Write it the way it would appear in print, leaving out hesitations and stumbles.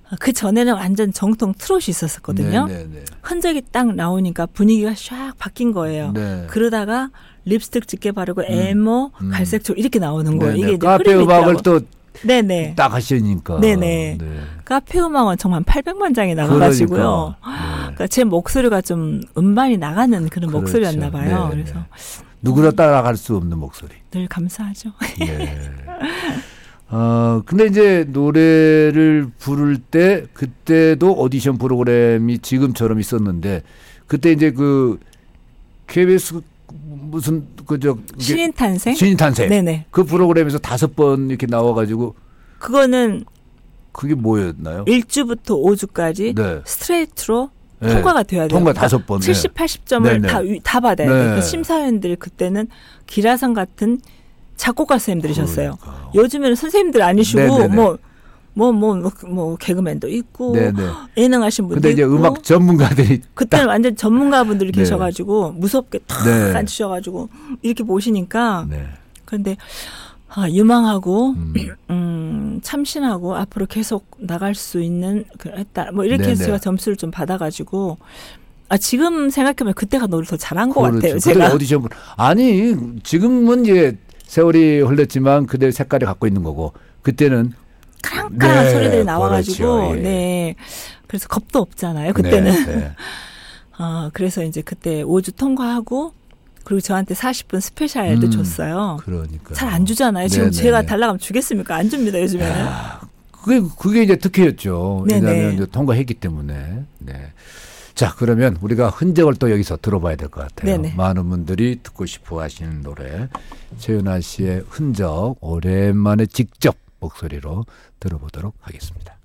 그 전에는 완전 정통 트롯이 있었거든요. 네네네. 흔적이 딱 나오니까 분위기가 샥 바뀐 거예요. 네. 그러다가 립스틱 짙게 바르고 에모, 갈색조 이렇게 나오는 거예요. 네네. 이게 이제 카페 흐름이 음악을 있더라고요. 또 네네. 딱 하시니까. 네네. 네. 카페 음악은 정말 800만 장이 나가가지고요. 그러니까 제 목소리가 좀 음반이 나가는 그런 그렇죠. 목소리였나 봐요. 네네. 그래서 누구나 따라갈 수 없는 목소리. 늘 감사하죠. 네. 근데 이제 노래를 부를 때 그때도 오디션 프로그램이 지금처럼 있었는데 그때 이제 그 KBS 무슨 그저 신인 탄생? 신인 탄생. 네네. 그 프로그램에서 5번 이렇게 나와가지고 그거는 그게 뭐였나요? 1주부터 5주까지 네. 스트레이트로 네. 통과가 돼야 돼요. 통과 5번. 70, 80점을 네네. 다 받아야 돼요. 네. 그러니까 심사위원들이 그때는 기라성 같은 작곡가 선생님들이셨어요. 그러니까. 요즘에는 선생님들 아니시고 네네네. 뭐 개그맨도 있고 네네. 예능하신 분도 근데 이제 있고. 음악 전문가들이 그때는 완전 전문가분들이 네. 계셔가지고 무섭게 탁 네. 앉으셔가지고 이렇게 보시니까 네. 그런데 유망하고 참신하고 앞으로 계속 나갈 수 있는 했다. 뭐 이렇게 해서 네네. 제가 점수를 좀 받아가지고 지금 생각해보면 그때가 노래를 더 잘한 것 같아요. 그때 제가. 오디션 아니 지금은 이제 세월이 흘렀지만 그대 색깔이 갖고 있는 거고 그때는 까랑까랑한 네, 소리들이 나와가지고 그렇죠. 예. 네. 그래서 겁도 없잖아요. 그때는. 네, 네. 그래서 이제 그때 5주 통과하고 그리고 저한테 40분 스페셜도 줬어요. 그러니까 잘 안 주잖아요. 지금 네네네. 제가 달라가면 주겠습니까? 안 줍니다. 요즘에는. 그게 이제 특혜였죠. 네네. 왜냐하면 이제 통과했기 때문에. 네. 자, 그러면 우리가 흔적을 또 여기서 들어봐야 될 것 같아요. 네네. 많은 분들이 듣고 싶어 하시는 노래. 최윤아 씨의 흔적 오랜만에 직접 목소리로 들어보도록 하겠습니다.